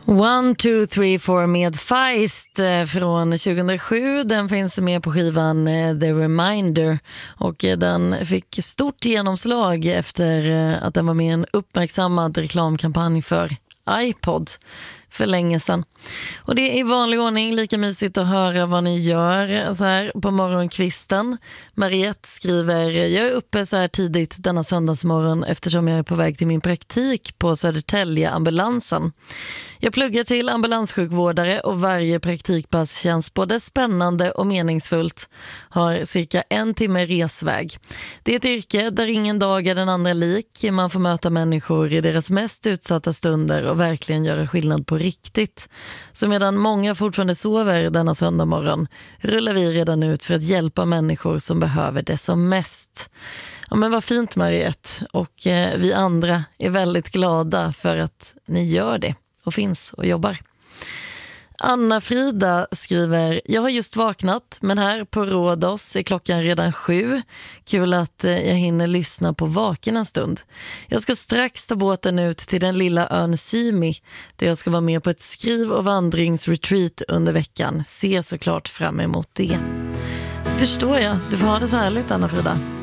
1, 2, 3, 4 med Feist från 2007. Den finns med på skivan The Reminder och den fick stort genomslag efter att den var med i en uppmärksammad reklamkampanj för iPod för länge sedan. Och det är i vanlig ordning lika mysigt att höra vad ni gör så här på morgonkvisten. Mariette skriver: jag är uppe så här tidigt denna söndagsmorgon eftersom jag är på väg till min praktik på Södertälje ambulansen. Jag pluggar till ambulanssjukvårdare och varje praktikpass känns både spännande och meningsfullt. Har cirka 1 timme resväg. Det är ett yrke där ingen dag är den andra lik. Man får möta människor i deras mest utsatta stunder och verkligen göra skillnad på riktigt. Så medan många fortfarande sover denna söndag morgon rullar vi redan ut för att hjälpa människor som behöver det som mest. Ja, men vad fint, Mariette. Och vi andra är väldigt glada för att ni gör det och finns och jobbar. Anna-Frida skriver: jag har just vaknat, men här på Rhodos är klockan redan 7. Kul att jag hinner lyssna på vaken en stund. Jag ska strax ta båten ut till den lilla ön Symi där jag ska vara med på ett skriv- och vandringsretreat under veckan. Se såklart fram emot det. Det förstår jag. Du får ha det så härligt, Anna-Frida.